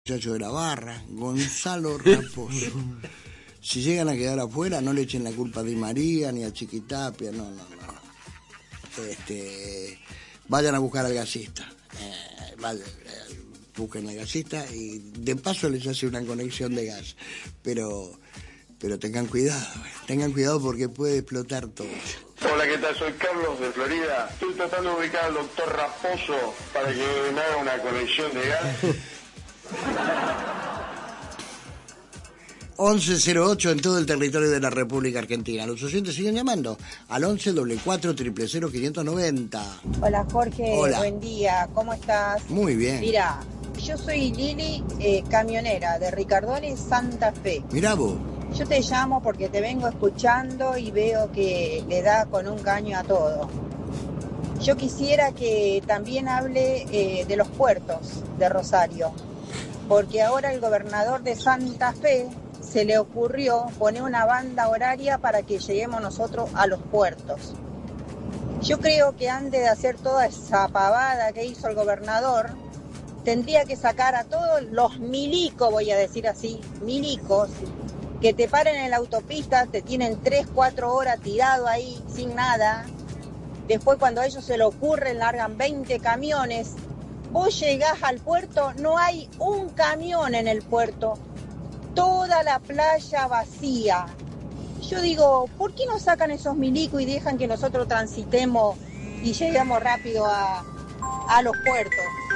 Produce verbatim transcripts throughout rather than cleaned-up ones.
muchacho de la barra, Gonzalo Raposo. Si llegan a quedar afuera, no le echen la culpa a Di María ni a Chiquitapia, no, no, no. Este, vayan a buscar al gasista. Eh, vayan, eh, busquen al gasista y de paso les hace una conexión de gas. Pero, pero tengan cuidado, tengan cuidado porque puede explotar todo. Hola, ¿qué tal? Soy Carlos de Florida. Estoy tratando de ubicar al doctor Raposo para que me haga una conexión de gas. once cero ocho en todo el territorio de la República Argentina. Los oyentes siguen llamando al once doble cuatro triple cero quinientos noventa. Hola Jorge, Hola. Buen día, ¿cómo estás? Muy bien. Mira, yo soy Lili, eh, camionera de Ricardone Santa Fe. Mirá vos. Yo te llamo porque te vengo escuchando y veo que le da con un caño a todo. Yo quisiera que también hable eh, de los puertos de Rosario, porque ahora el gobernador de Santa Fe se le ocurrió poner una banda horaria para que lleguemos nosotros a los puertos. Yo creo que antes de hacer toda esa pavada que hizo el gobernador, tendría que sacar a todos los milicos, voy a decir así, milicos, que te paren en la autopista, te tienen tres, cuatro horas tirado ahí sin nada. Después cuando a ellos se le ocurre, largan veinte camiones. Vos llegás al puerto, no hay un camión en el puerto. Toda la playa vacía. Yo digo, ¿por qué no sacan esos milicos y dejan que nosotros transitemos y lleguemos rápido a, a los puertos?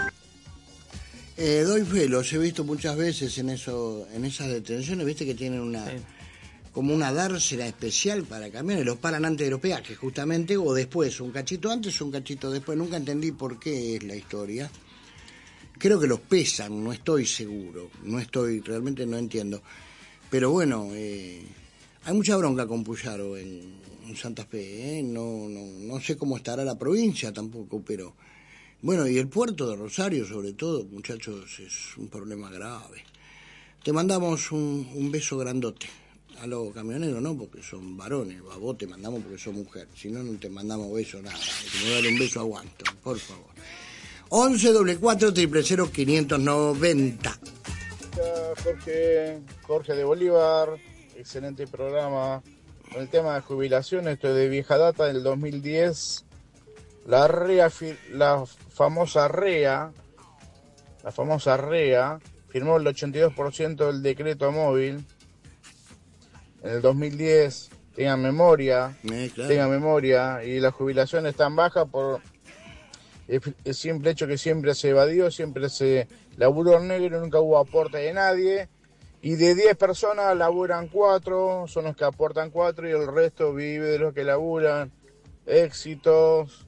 Eh, doy fe, los he visto muchas veces en eso, en esas detenciones, viste que tienen una sí. como una dársena especial para camiones, los paran antes de los peajes justamente, o después, un cachito antes o un cachito después, nunca entendí por qué es la historia. Creo que los pesan, no estoy seguro, no estoy, realmente no entiendo. Pero bueno, eh, hay mucha bronca con Puyaro en, en Santa Fe, ¿eh? no, no, no sé cómo estará la provincia tampoco, pero bueno, y el puerto de Rosario sobre todo, muchachos, es un problema grave. Te mandamos un, un beso grandote. A los camioneros no, porque son varones, a vos te mandamos porque sos mujer, si no, no te mandamos beso nada, si me das un beso aguanto, por favor. once doble cuatro triple cero quinientos noventa. Jorge, Jorge de Bolívar, excelente programa. Con el tema de jubilación, esto es de vieja data, del dos mil diez, la REA, la famosa REA, la famosa REA, firmó el ochenta y dos por ciento del decreto móvil. En el dos mil diez, tengan memoria, eh, claro. tengan memoria, y la jubilación es tan baja por el simple hecho que siempre se evadió, siempre se laburó en negro, nunca hubo aporte de nadie, y de diez personas laburan cuatro, son los que aportan cuatro y el resto vive de los que laburan. Éxitos.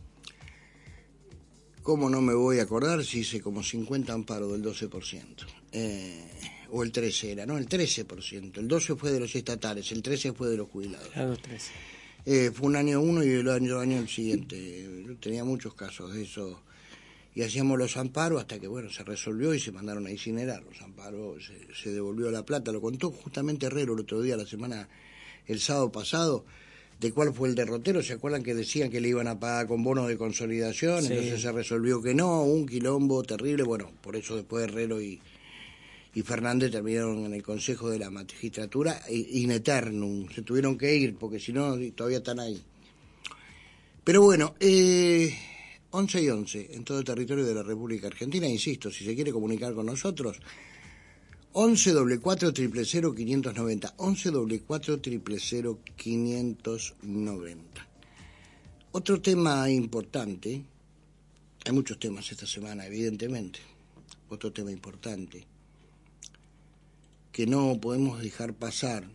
¿Cómo no me voy a acordar si hice como cincuenta amparos del doce por ciento? Eh, o el trece era, ¿no? El trece por ciento. El doce fue de los estatales, el trece fue de los jubilados. A los trece. Eh, fue un año uno y el año, año el siguiente. Yo tenía muchos casos de eso. Y hacíamos los amparos hasta que, bueno, se resolvió y se mandaron a incinerar. Los amparos, se, se devolvió la plata. Lo contó justamente Herrero el otro día, la semana, el sábado pasado, de cuál fue el derrotero. ¿Se acuerdan que decían que le iban a pagar con bonos de consolidación? Sí. Entonces se resolvió que no, un quilombo terrible. Bueno, por eso después Herrero y, y Fernández terminaron en el Consejo de la Magistratura in eternum. Se tuvieron que ir porque si no todavía están ahí. Pero bueno, eh, once y once en todo el territorio de la República Argentina. Insisto, si se quiere comunicar con nosotros, once doble cuatro triple cero quinientos noventa, once doble cuatro triple cero quinientos noventa. Otro tema importante, hay muchos temas esta semana, evidentemente. Otro tema importante que no podemos dejar pasar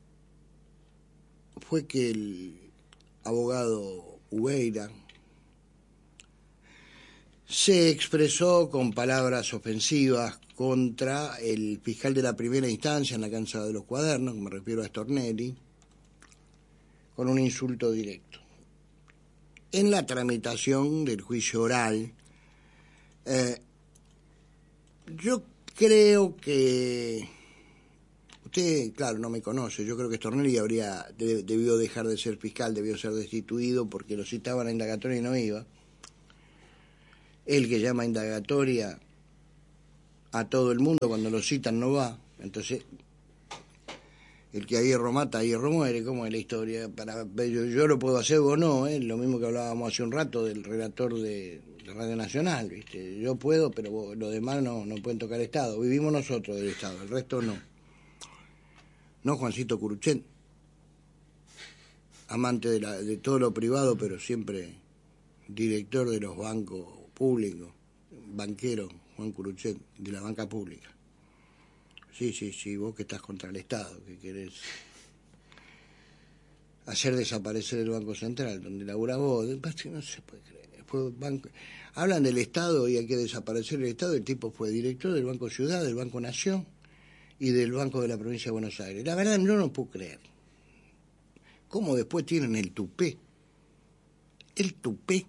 fue que el abogado Ubeira se expresó con palabras ofensivas contra el fiscal de la primera instancia en la cancha de los cuadernos, me refiero a Stornelli, con un insulto directo. En la tramitación del juicio oral, eh, yo creo que usted, claro, no me conoce, yo creo que Stornelli habría de, debió dejar de ser fiscal, debió ser destituido porque lo citaban a indagatoria y no iba. Él que llama indagatoria a todo el mundo, cuando lo citan no va, entonces el que a hierro mata, a hierro muere, como es la historia. Para yo, yo lo puedo hacer, vos no, ¿eh? Lo mismo que hablábamos hace un rato del relator de, de Radio Nacional, ¿viste? Yo puedo, pero vos, los demás no, no pueden tocar Estado. Vivimos nosotros del Estado, el resto no. No Juancito Curuchet, amante de, la, de todo lo privado, pero siempre director de los bancos públicos, banquero Juan Curuchet, de la banca pública. Sí, sí, sí, vos que estás contra el Estado, que querés hacer desaparecer el Banco Central, donde laburás vos, no se puede creer. Después, banco, hablan del Estado y hay que desaparecer el Estado, el tipo fue director del Banco Ciudad, del Banco Nación y del Banco de la Provincia de Buenos Aires. La verdad, yo no puedo creer. ¿Cómo después tienen el tupé? El tupé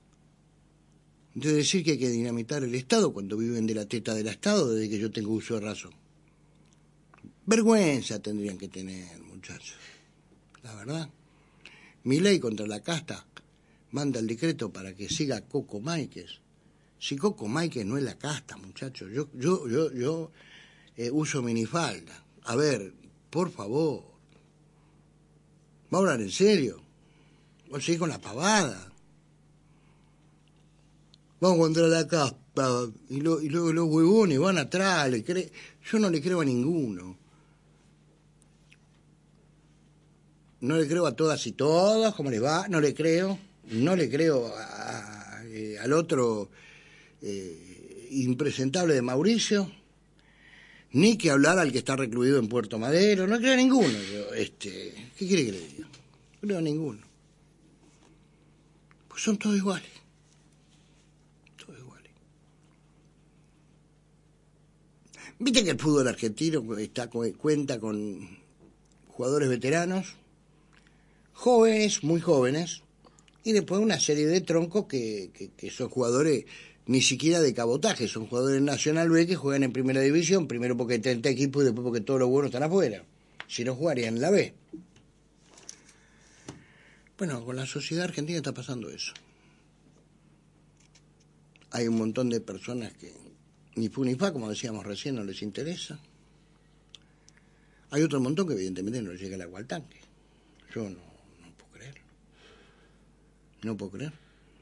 de decir que hay que dinamitar el Estado cuando viven de la teta del Estado desde que yo tengo uso de razón. Vergüenza tendrían que tener, muchachos. La verdad. Milei contra la casta manda el decreto para que siga Coco Máiquez. Si Coco Máiquez no es la casta, muchachos. Yo yo yo yo eh, uso minifalda. A ver, por favor. ¿Va a hablar en serio? ¿Va a seguir con la pavada? Vamos contra la casta. Y, lo, y luego los huevones van atrás. Le cree... Yo no le creo a ninguno. No le creo a todas y todos, ¿cómo les va? No le creo. No le creo a, a, eh, al otro eh, impresentable de Mauricio. Ni que hablar al que está recluido en Puerto Madero. No creo a ninguno. Yo, este, ¿qué quiere que le diga? No creo a ninguno. Pues son todos iguales. Todos iguales. Viste que el fútbol argentino está, cuenta con jugadores veteranos, jóvenes, muy jóvenes, y después una serie de troncos que, que, que son jugadores ni siquiera de cabotaje, son jugadores Nacional B que juegan en primera división, primero porque hay treinta equipos y después porque todos los buenos están afuera. Si no, jugarían en la B. Bueno, con la sociedad argentina está pasando eso. Hay un montón de personas que ni fu ni fa, como decíamos recién, no les interesa. Hay otro montón que evidentemente no les llega el agua al tanque. Yo no, no puedo creerlo. No puedo creer.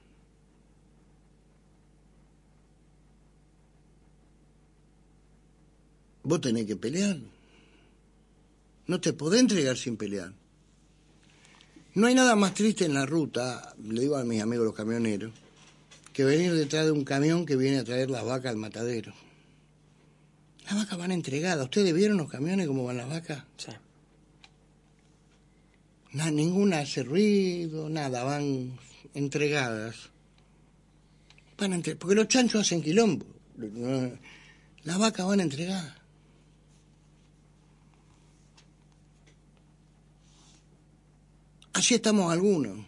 Vos tenés que pelear. No te podés entregar sin pelear. No hay nada más triste en la ruta, le digo a mis amigos los camioneros, que venir detrás de un camión que viene a traer las vacas al matadero. Las vacas van entregadas. ¿Ustedes vieron los camiones cómo van las vacas? Sí. Nada, ninguna hace ruido, nada, van entregadas. Van entre... Porque los chanchos hacen quilombo. Las vacas van entregadas. Así estamos algunos.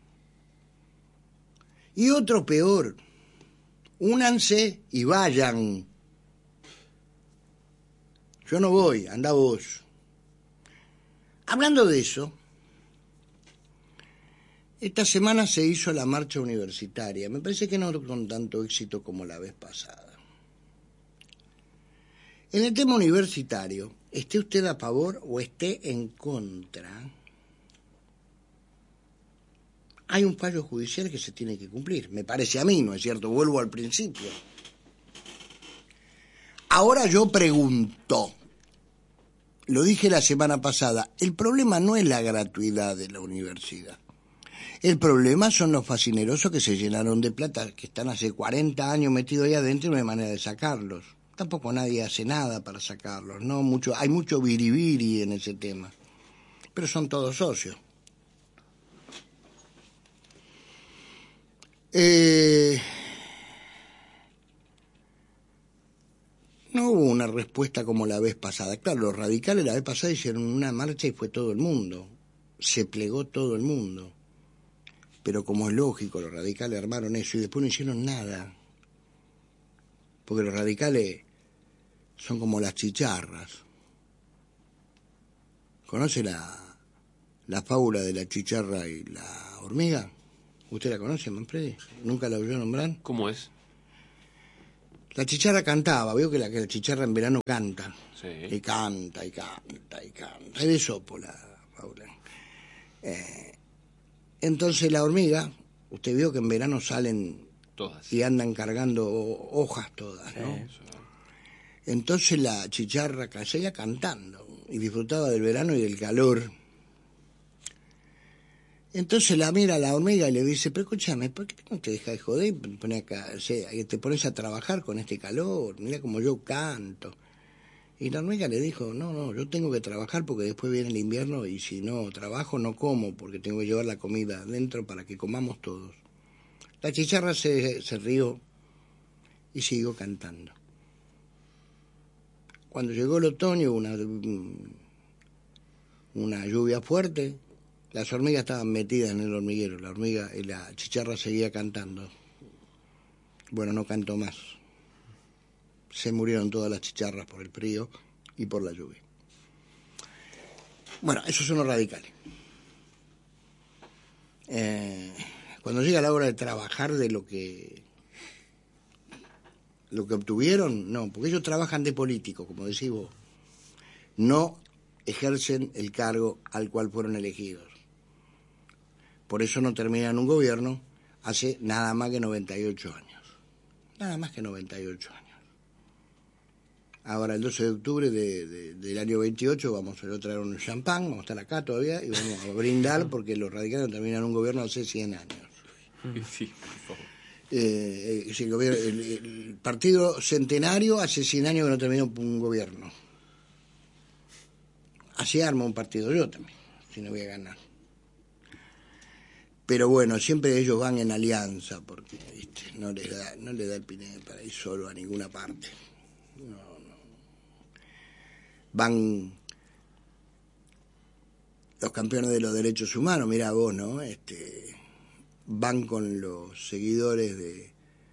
Y otro peor. Únanse y vayan. Yo no voy, anda vos. Hablando de eso, esta semana se hizo la marcha universitaria. Me parece que no con tanto éxito como la vez pasada. En el tema universitario, esté usted a favor o esté en contra, hay un fallo judicial que se tiene que cumplir. Me parece a mí, ¿no es cierto? Vuelvo al principio. Ahora yo pregunto, lo dije la semana pasada, el problema no es la gratuidad de la universidad. El problema son los fascinerosos que se llenaron de plata, que están hace cuarenta años metidos ahí adentro y no hay manera de sacarlos. Tampoco nadie hace nada para sacarlos, ¿no? Mucho, hay mucho biribiri en ese tema. Pero son todos socios. Eh, no hubo una respuesta como la vez pasada. Claro, los radicales la vez pasada hicieron una marcha y fue todo el mundo. Se plegó todo el mundo. Pero como es lógico, los radicales armaron eso y después no hicieron nada. Porque los radicales son como las chicharras. ¿Conoce la, la fábula de la chicharra y la hormiga? ¿Usted la conoce, Manfredi? ¿Nunca la oyó nombrar? ¿Cómo es? La chicharra cantaba, veo que la, que la chicharra en verano canta. Sí. Y canta, y canta, y canta. Es de Sópola, Paula. Eh, entonces la hormiga, usted vio que en verano salen todas y andan cargando hojas todas, ¿no? Eso. Entonces la chicharra seguía cantando y disfrutaba del verano y del calor. Entonces la mira a la hormiga y le dice, pero escúchame, ¿por qué no te dejas de joder y pone acá, o sea, te pones a trabajar con este calor? Mira como yo canto. Y la hormiga le dijo, no, no, yo tengo que trabajar porque después viene el invierno y si no trabajo no como porque tengo que llevar la comida adentro para que comamos todos. La chicharra se, se rió y siguió cantando. Cuando llegó el otoño, una, una lluvia fuerte, las hormigas estaban metidas en el hormiguero, la hormiga y la chicharra seguía cantando. Bueno, no cantó más. Se murieron todas las chicharras por el frío y por la lluvia. Bueno, esos son los radicales. Eh, cuando llega la hora de trabajar de lo que lo que obtuvieron, no, porque ellos trabajan de político, como decís vos. No ejercen el cargo al cual fueron elegidos. Por eso no terminan un gobierno hace nada más que noventa y ocho años. Nada más que noventa y ocho años. Ahora, el doce de octubre de, de, del año veintiocho, vamos a traer un champán, vamos a estar acá todavía y vamos a brindar porque los radicales no terminan un gobierno hace cien años. Sí, por favor. Eh, el, gobierno, el, el partido centenario hace cien años que no terminó un gobierno. Así arma un partido yo también, si no voy a ganar. Pero bueno, siempre ellos van en alianza porque, ¿viste? no les da, no les da el Pineda para ir solo a ninguna parte. No, no. Van los campeones de los derechos humanos, mirá vos, ¿no? Este, van con los seguidores de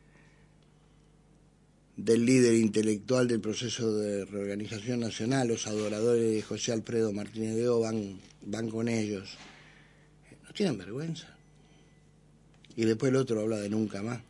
del líder intelectual del proceso de reorganización nacional, los adoradores de José Alfredo Martínez de O, van, van con ellos. ¿No tienen vergüenza? Y después el otro habla de nunca más.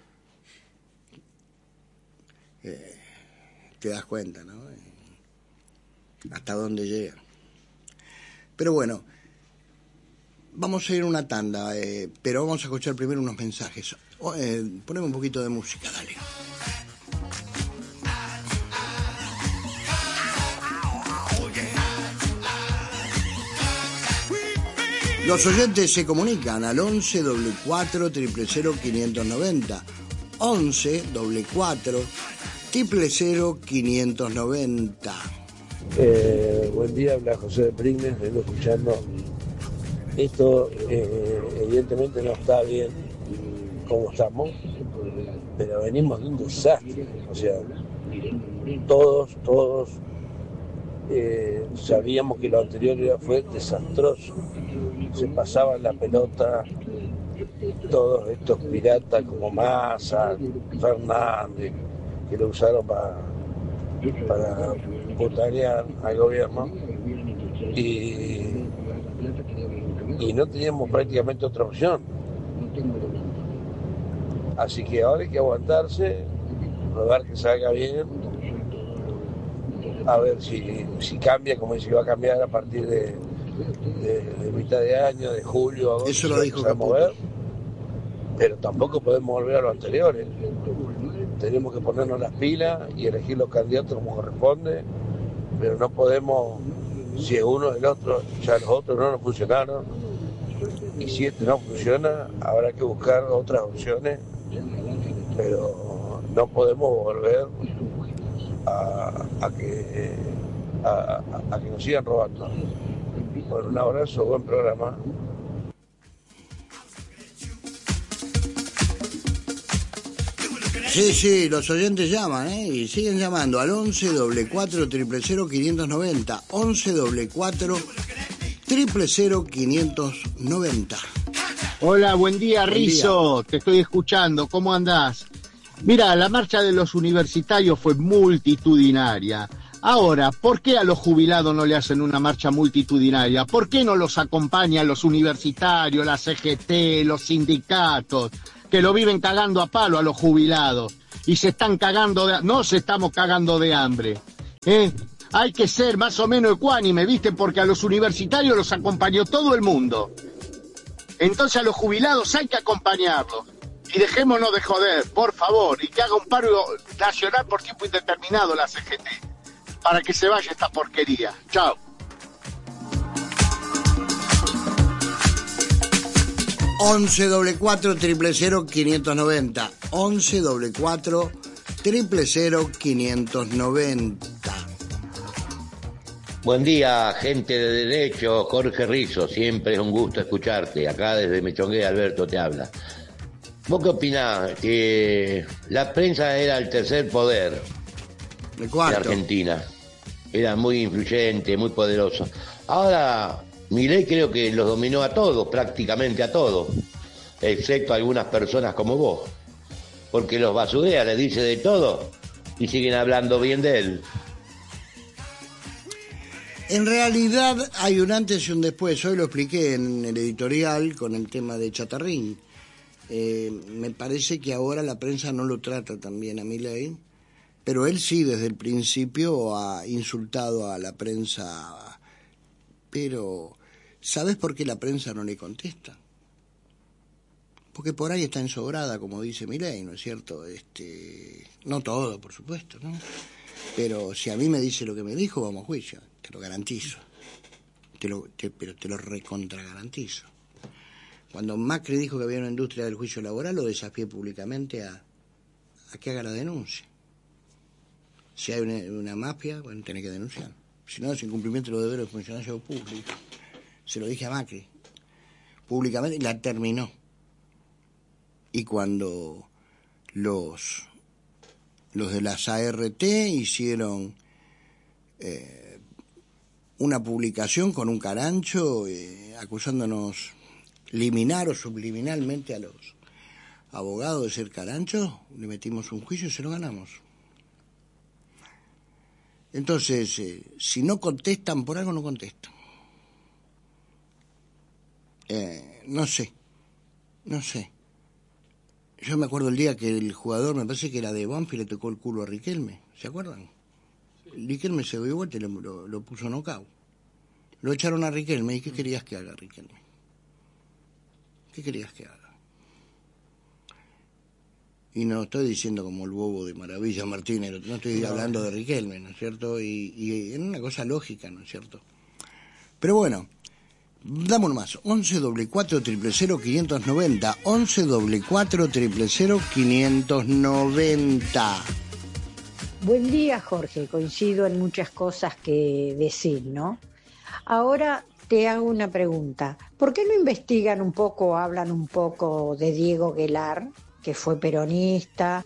Eh, te das cuenta, ¿no? Eh, hasta dónde llega. Pero bueno, vamos a ir a una tanda, eh, pero vamos a escuchar primero unos mensajes. Oh, eh, poneme un poquito de música, dale. Los oyentes se comunican al once doble cuatro triple cero quinientos noventa. once doble cuatro triple cero quinientos noventa. Eh, buen día, habla José de Prignes, vengo escuchando. Esto eh, evidentemente no está bien como estamos, pero venimos de un desastre. O sea, todos, todos eh, sabíamos que lo anterior fue desastroso. Se pasaban la pelota todos estos piratas como Massa, Fernández, que lo usaron para, para botanear al gobierno y, y no teníamos prácticamente otra opción. Así que ahora hay que aguantarse, probar que salga bien, a ver si, si cambia, como dice que va a cambiar a partir de, de, de mitad de año, de julio, agosto. Eso lo dijo a mover, pero tampoco podemos volver a lo anterior. ¿eh? Tenemos que ponernos las pilas y elegir los candidatos como corresponde, pero no podemos, si es uno el otro, ya los otros no nos funcionaron, y si este no funciona, habrá que buscar otras opciones, pero no podemos volver a, a, que, a, a que nos sigan robando. Bueno, un abrazo, buen programa. Sí, sí, los oyentes llaman, ¿eh? Y siguen llamando al once doble cuatro triple cero quinientos noventa. once doble cuatro triple cero quinientos noventa. Hola, buen día, Buen Rizo. día. Te estoy escuchando. ¿Cómo andás? Mira, la marcha de los universitarios fue multitudinaria. Ahora, ¿por qué a los jubilados no le hacen una marcha multitudinaria? ¿Por qué no los acompañan los universitarios, la C G T, los sindicatos? que lo viven cagando a palo a los jubilados. Y se están cagando de... No se estamos cagando de hambre. ¿Eh? Hay que ser más o menos ecuánime, ¿viste? Porque a los universitarios los acompañó todo el mundo. Entonces a los jubilados hay que acompañarlos. Y dejémonos de joder, por favor. Y que haga un paro nacional por tiempo indeterminado la C G T. Para que se vaya esta porquería. Chao. once doble cuatro triple cero quinientos noventa. once doble cuatro triple cero quinientos noventa. Buen día, gente de derecho, Jorge Rizzo, siempre es un gusto escucharte, acá desde Mechongué, Alberto te habla. ¿Vos qué opinás? Que la prensa era el tercer poder de Argentina, era muy influyente, muy poderoso. Ahora, Milei creo que los dominó a todos, prácticamente a todos, excepto a algunas personas como vos, porque los basurea, les dice de todo y siguen hablando bien de él. En realidad hay un antes y un después. Hoy lo expliqué en el editorial con el tema de Chatarrín. Eh, me parece que ahora la prensa no lo trata tan bien a Milei, pero él sí desde el principio ha insultado a la prensa. Pero, ¿sabes por qué la prensa no le contesta? Porque por ahí está ensobrada, como dice Milei, ¿no es cierto? Este, no todo, por supuesto, ¿no? Pero si a mí me dice lo que me dijo, vamos a juicio. Te lo garantizo, te lo, te, pero te lo recontra garantizo. Cuando Macri dijo que había una industria del juicio laboral, lo desafié públicamente a, a que haga la denuncia. Si hay una, una mafia, bueno, tenés que denunciar. Si no, es incumplimiento de los deberes de funcionario público. Se lo dije a Macri, públicamente, y la terminó. Y cuando los, los de las A R T hicieron... Eh, una publicación con un carancho eh, acusándonos liminar o subliminalmente a los abogados de ser caranchos, le metimos un juicio y se lo ganamos. Entonces, eh, si no contestan por algo, no contestan. Eh, no sé, no sé. Yo me acuerdo el día que el jugador, me parece que era de Banfield, le tocó el culo a Riquelme, ¿se acuerdan? Riquelme se dio vuelta y lo, lo, lo puso knockout. Lo echaron a Riquelme. ¿Y qué querías que haga, Riquelme? ¿Qué querías que haga? Y no estoy diciendo como el bobo de Maravilla Martínez, no estoy no. hablando de Riquelme, ¿no es cierto? Y, y en una cosa lógica, ¿no es cierto? Pero bueno, damos más. once doble cuatro triple cero quinientos noventa. once doble cuatro triple cero quinientos noventa. Buen día, Jorge. Coincido en muchas cosas que decir, ¿no? Ahora te hago una pregunta. ¿Por qué no investigan un poco, hablan un poco de Diego Guelar, que fue peronista?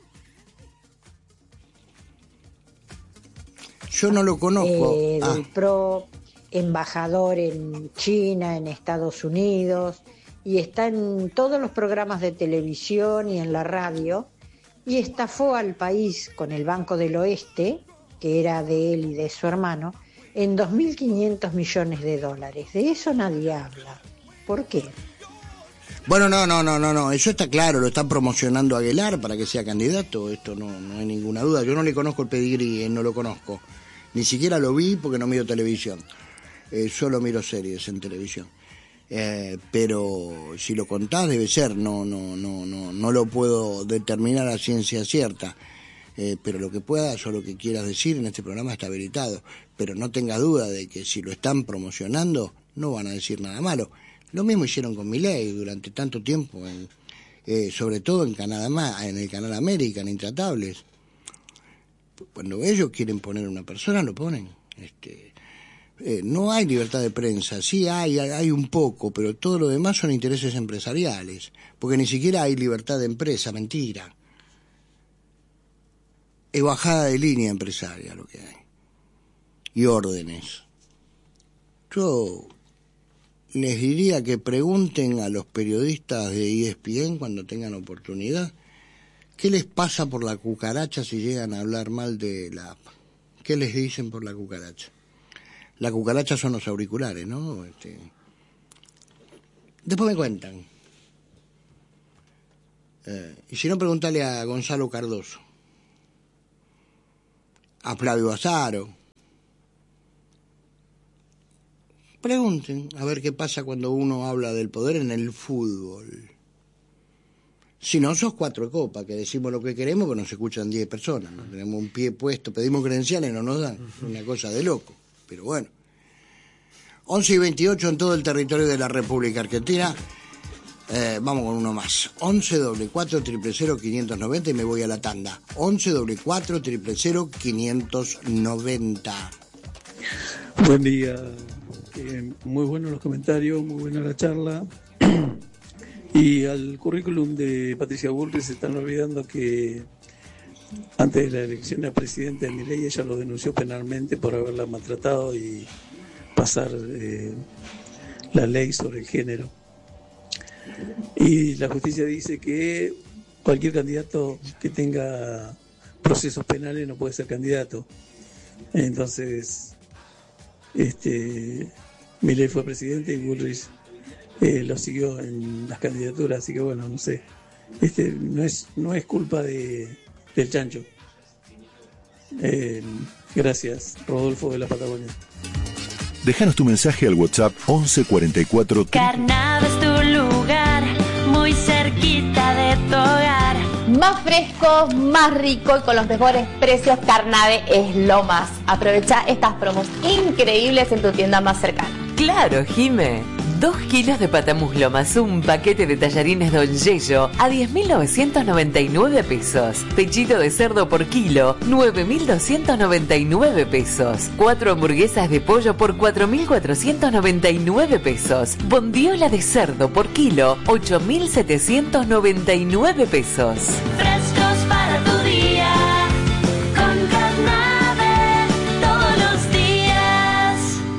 Yo no lo conozco. Eh, ah. Del P R O, embajador en China, en Estados Unidos, y está en todos los programas de televisión y en la radio. Y estafó al país con el Banco del Oeste, que era de él y de su hermano, en dos mil quinientos millones de dólares. De eso nadie habla. ¿Por qué? Bueno, no, no, no, no, no, eso está claro, lo están promocionando a Aguilar para que sea candidato, esto no, no hay ninguna duda. Yo no le conozco el pedigrí, eh, no lo conozco. Ni siquiera lo vi porque no miro televisión. Eh, solo miro series en televisión. Eh, pero si lo contás debe ser, no, no, no, no, no lo puedo determinar a ciencia cierta, eh, pero lo que puedas o lo que quieras decir en este programa está habilitado, pero no tengas duda de que si lo están promocionando no van a decir nada malo. Lo mismo hicieron con Milei durante tanto tiempo, en, eh, sobre todo en Canadá, en el Canal América, en Intratables. Cuando ellos quieren poner a una persona lo ponen. Este, Eh, no hay libertad de prensa, sí hay, hay un poco, pero todo lo demás son intereses empresariales, porque ni siquiera hay libertad de empresa, mentira. Es bajada de línea empresaria lo que hay, y órdenes. Yo les diría que pregunten a los periodistas de E S P N cuando tengan oportunidad, ¿qué les pasa por la cucaracha si llegan a hablar mal de la A P? ¿Qué les dicen por la cucaracha? La cucaracha son los auriculares, ¿no? Este... Después me cuentan. Eh, y si no, preguntale a Gonzalo Cardoso, a Flavio Azaro. Pregunten a ver qué pasa cuando uno habla del poder en el fútbol. Si no, sos cuatro copas, que decimos lo que queremos, pero nos escuchan diez personas. ¿No? Tenemos un pie puesto, pedimos credenciales y no nos dan. Es una cosa de loco. Pero bueno. once y veintiocho en todo el territorio de la República Argentina. Eh, vamos con uno más. once doble cuatro triple cero quinientos noventa y me voy a la tanda. once doble cuatro triple cero quinientos noventa. Buen día. Eh, muy buenos los comentarios, muy buena la charla. Y al currículum de Patricia Bullrich se están olvidando que antes de la elección a presidente de Milei ella lo denunció penalmente por haberla maltratado y pasar eh, la ley sobre el género. Y la justicia dice que cualquier candidato que tenga procesos penales no puede ser candidato. Entonces, este Milei fue presidente y Bullrich Eh, lo siguió en las candidaturas, así que bueno, no sé, este no es no es culpa de del chancho. Eh, gracias, Rodolfo de la Patagonia. Déjanos tu mensaje al WhatsApp once cuarenta y cuatro. Carnave es tu lugar, muy cerquita de tu hogar. Más fresco, más rico y con los mejores precios. Carnave es lo más. Aprovecha estas promos increíbles en tu tienda más cercana. Claro, Jime. Dos kilos de patamuslo más un paquete de tallarines Don Yello a diez mil novecientos noventa y nueve pesos. Pechito de cerdo por kilo, nueve mil doscientos noventa y nueve pesos. Cuatro hamburguesas de pollo por cuatro mil cuatrocientos noventa y nueve pesos. Bondiola de cerdo por kilo, ocho mil setecientos noventa y nueve pesos. Frescos para tu día, con Carnave todos los días.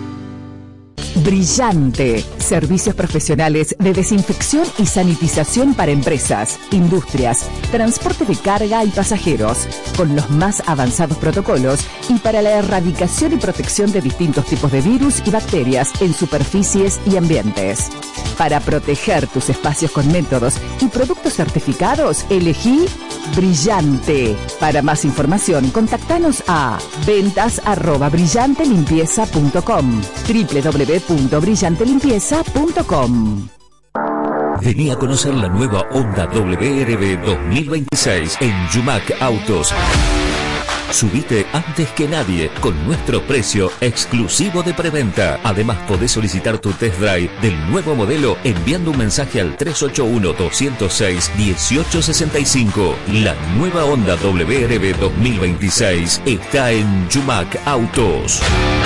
Brillante. Servicios profesionales de desinfección y sanitización para empresas, industrias, transporte de carga y pasajeros, con los más avanzados protocolos y para la erradicación y protección de distintos tipos de virus y bacterias en superficies y ambientes. Para proteger tus espacios con métodos y productos certificados, elegí Brillante. Para más información, contactanos a ventas arroba brillantelimpieza punto com, doble u doble u doble u punto brillantelimpieza punto com. Vení a conocer la nueva Honda W R V dos mil veintiséis en Yumac Autos. Subite antes que nadie con nuestro precio exclusivo de preventa. Además, podés solicitar tu test drive del nuevo modelo enviando un mensaje al tres ocho uno, dos cero seis, uno ocho seis cinco. La nueva Honda W R V dos mil veintiséis está en Yumac Autos.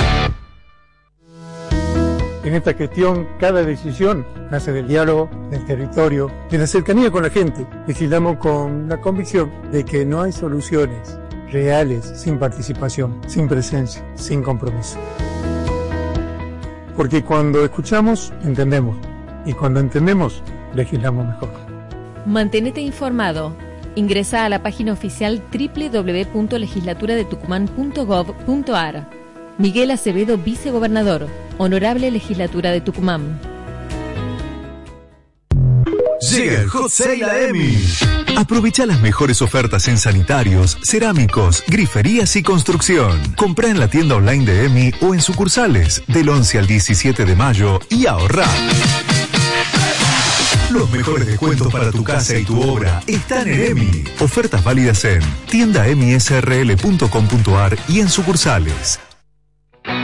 En esta gestión, cada decisión nace del diálogo, del territorio, de la cercanía con la gente. Legislamos con la convicción de que no hay soluciones reales sin participación, sin presencia, sin compromiso. Porque cuando escuchamos, entendemos. Y cuando entendemos, legislamos mejor. Mantenete informado. Ingresa a la página oficial doble u doble u doble u punto legislatura de tucumán punto gov punto ar. Miguel Acevedo, vicegobernador. Honorable Legislatura de Tucumán. Llega el Hot Sale a E M I. Aprovecha las mejores ofertas en sanitarios, cerámicos, griferías y construcción. Comprá en la tienda online de E M I o en sucursales del once al diecisiete de mayo y ahorrá. Los mejores descuentos para tu casa y tu obra están en E M I. Ofertas válidas en tienda emisrl punto com punto ar y en sucursales.